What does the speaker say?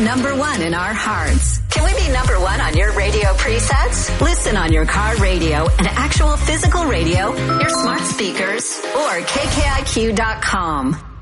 number one in our hearts. Can we be number one on your radio presets? Listen on your car radio and actual physical radio, your smart speakers, or KKIQ.com.